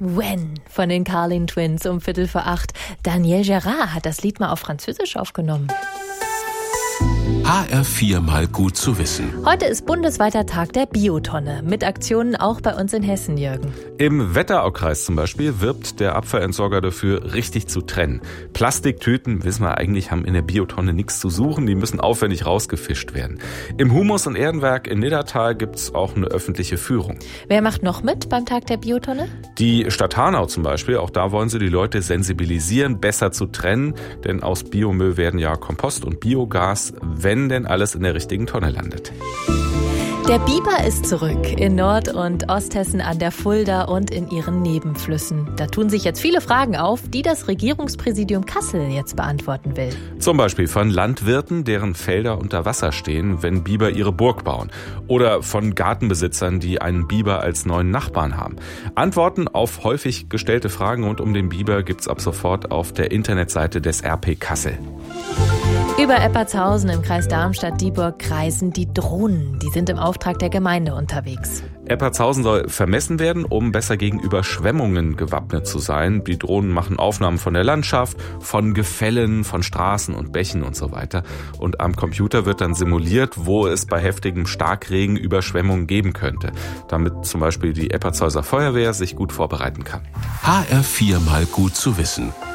When von den Carlin Twins um 7:45. Daniel Gerard hat das Lied mal auf Französisch aufgenommen. HR4 mal gut zu wissen. Heute ist bundesweiter Tag der Biotonne, mit Aktionen auch bei uns in Hessen, Jürgen. Im Wetteraukreis zum Beispiel wirbt der Abfallentsorger dafür, richtig zu trennen. Plastiktüten, wissen wir eigentlich, haben in der Biotonne nichts zu suchen, die müssen aufwendig rausgefischt werden. Im Humus- und Erdenwerk in Niddertal gibt's auch eine öffentliche Führung. Wer macht noch mit beim Tag der Biotonne? Die Stadt Hanau zum Beispiel, auch da wollen sie die Leute sensibilisieren, besser zu trennen, denn aus Biomüll werden ja Kompost und Biogas, wenn denn alles in der richtigen Tonne landet. Der Biber ist zurück in Nord- und Osthessen an der Fulda und in ihren Nebenflüssen. Da tun sich jetzt viele Fragen auf, die das Regierungspräsidium Kassel jetzt beantworten will. Zum Beispiel von Landwirten, deren Felder unter Wasser stehen, wenn Biber ihre Burg bauen. Oder von Gartenbesitzern, die einen Biber als neuen Nachbarn haben. Antworten auf häufig gestellte Fragen rund um den Biber gibt's ab sofort auf der Internetseite des RP Kassel. Über Eppertshausen im Kreis Darmstadt-Dieburg kreisen die Drohnen. Die sind im Auftrag der Gemeinde unterwegs. Eppertshausen soll vermessen werden, um besser gegen Überschwemmungen gewappnet zu sein. Die Drohnen machen Aufnahmen von der Landschaft, von Gefällen, von Straßen und Bächen und so weiter. Und am Computer wird dann simuliert, wo es bei heftigem Starkregen Überschwemmungen geben könnte, damit zum Beispiel die Eppertshauser Feuerwehr sich gut vorbereiten kann. HR4 mal gut zu wissen.